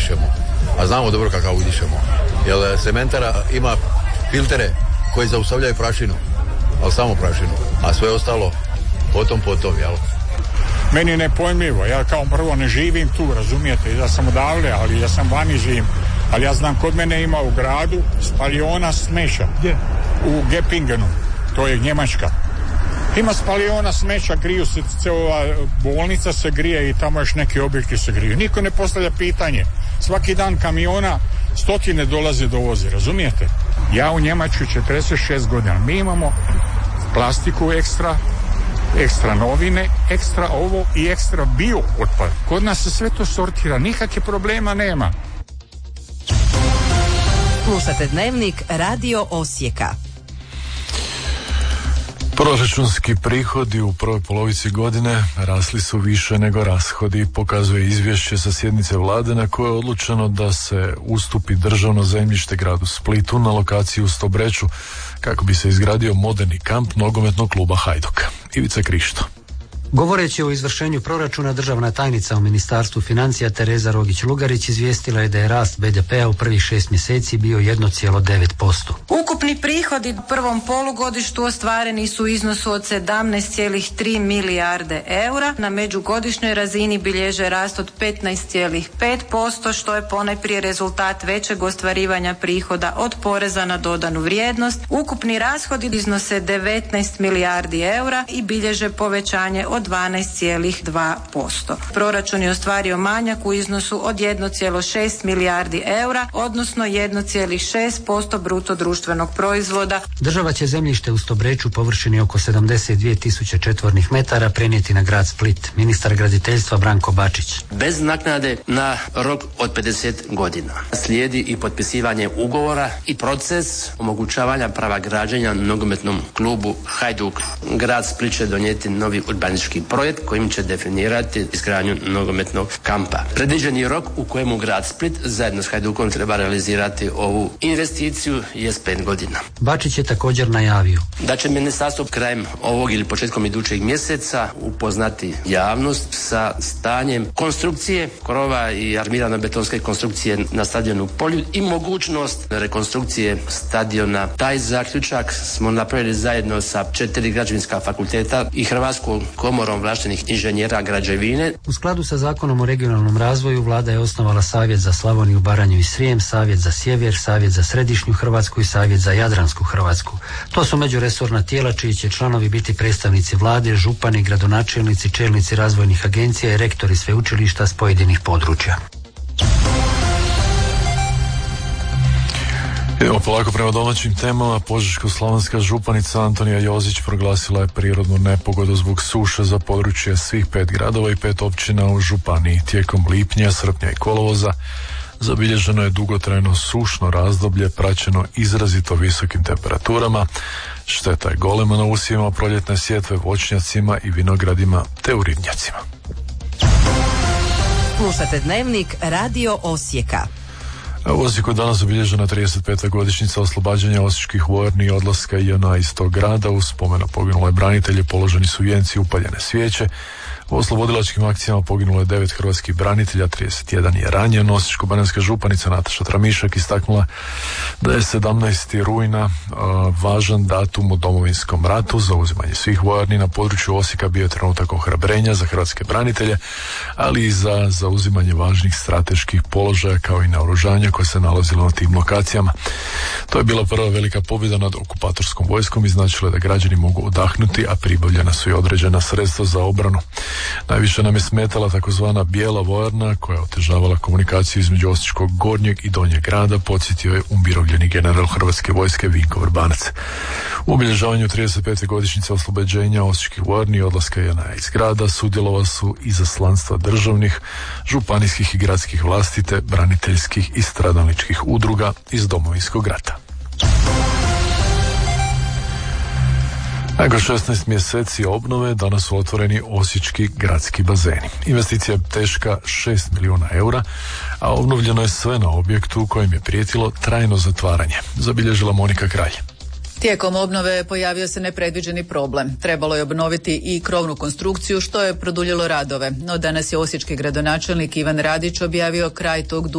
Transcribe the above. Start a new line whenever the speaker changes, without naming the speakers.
udišemo. A znamo dobro kakav udišemo. Jer cementara ima filtere koji zaustavljaju prašinu, ali samo prašinu. A sve ostalo potom, jel?
Meni je nepojmljivo, ja kao prvo ne živim tu, razumijete, ja sam odavde, ali ja sam vani živim. Ali ja znam, kod mene ima u gradu spaliona smeća. Gdje? U Gepingenu, to je Njemačka. Ima spaliona smeća, griju se, ova bolnica se grije i tamo još neki objekti se griju. Niko ne postavlja pitanje. Svaki dan kamiona stotine dolaze do vozi, razumijete? Ja u Njemačkoj 46 godina. Mi imamo plastiku ekstra novine, ekstra ovo i ekstra bio otpad. Kod nas se sve to sortira, nikakve problema nema.
Slušate Dnevnik Radio Osijeka.
Proračunski prihodi u prvoj polovici godine rasli su više nego rashodi, pokazuje izvješće sa sjednice vlade na kojoj je odlučeno da se ustupi državno zemljište gradu Splitu na lokaciji u Stobreču kako bi se izgradio moderni kamp nogometnog kluba Hajduk. Ivica Krišto.
Govoreći o izvršenju proračuna, državna tajnica u Ministarstvu financija Tereza Rogić-Lugarić izvijestila je da je rast BDP-a u prvih 6 mjeseci bio 1,9%.
Ukupni prihodi u prvom polugodištu ostvareni su u iznosu od 17,3 milijarde eura. Na međugodišnjoj razini bilježe rast od 15,5%, što je ponajprije rezultat većeg ostvarivanja prihoda od poreza na dodanu vrijednost. Ukupni rashodi iznose 19 milijardi eura i bilježe povećanje od 12,2%. Proračun je ostvario manjak u iznosu od 1,6 milijardi eura, odnosno 1,6% bruto društvenog proizvoda.
Država će zemljište u Stobreču površini oko 72.000 četvornih metara prenijeti na grad Split. Ministar graditeljstva Branko Bačić.
Bez naknade na rok od 50 godina. Slijedi i potpisivanje ugovora i proces omogućavanja prava građenja nogometnom klubu Hajduk. Grad Split će donijeti novi urbanistički projekt kojim će definirati izgradnju nogometnog kampa. Predviđeni rok u kojemu grad Split zajedno s Hajdukom treba realizirati ovu investiciju je 5 godina.
Bačić je također najavio
da će ministarstvo krajem ovog ili početkom idućeg mjeseca upoznati javnost sa stanjem konstrukcije krova i armirano-betonske konstrukcije na stadionu Poljud i mogućnost rekonstrukcije stadiona. Taj zaključak smo napravili zajedno sa 4 građevinska fakulteta i Hrvatskom komorom ovlaštenih inženjera građevine.
U skladu sa Zakonom o regionalnom razvoju vlada je osnovala Savjet za Slavoniju, Baranju i Srijem, Savjet za Sjever, Savjet za Središnju Hrvatsku i Savjet za Jadransku Hrvatsku. To su međuresorna tijela čiji će članovi biti predstavnici vlade, župani, gradonačelnici, čelnici razvojnih agencija i rektori sveučilišta s pojedinih područja.
Evo polako prema domaćim temama. Požeško-slavonska županica Antonija Jozić proglasila je prirodnu nepogodu zbog suše za područje svih 5 gradova i 5 općina u županiji. Tijekom lipnja, srpnja i kolovoza zabilježeno je dugotrajno sušno razdoblje praćeno izrazito visokim temperaturama. Šteta je golema na usjevima proljetne sjetve, voćnjacima i vinogradima te u ribnjacima.
Slušate Dnevnik Radio Osijeka.
U Osijeku danas obilježena 35. godišnjica oslobađanja osječkih vojarni i odlaska JNA iz tog grada. U spomen na poginule branitelje položeni su vijenci, upaljene svijeće. U oslobodilačkim akcijama poginulo je 9 hrvatskih branitelja, 31 je ranjen. Osječko-baranjska županica Nataša Tramišak istaknula da je 17. rujna važan datum u Domovinskom ratu. Za uzimanje svih vojarni na području Osijeka bio je trenutak ohrabrenja za hrvatske branitelje, ali i za zauzimanje važnih strateških položaja kao i naoružanja koje se nalazilo na tim lokacijama. To je bila prva velika pobjeda nad okupatorskom vojskom i značilo je da građani mogu odahnuti, a pribavljena su i određena sredstva za obranu. Najviše nam je smetala takozvana bijela vojarna koja je otežavala komunikaciju između Osječkog gornjeg i donjeg grada, podsjetio je umirovljeni general Hrvatske vojske Vinko Vrbanac. U obilježavanju 35. godišnjice oslobođenja osječkih vojarni i odlaska JNA iz grada sudjelovali su izaslanstva državnih, županijskih i gradskih vlasti te braniteljskih i stradalničkih udruga iz Domovinskog rata. Nakon 16 mjeseci obnove danas su otvoreni osječki gradski bazeni. Investicija je teška 6 milijuna eura, a obnovljeno je sve na objektu kojem je prijetilo trajno zatvaranje, zabilježila Monika Kralj.
Tijekom obnove pojavio se nepredviđeni problem. Trebalo je obnoviti i krovnu konstrukciju, što je produljilo radove. No danas je osječki gradonačelnik Ivan Radić objavio kraj tog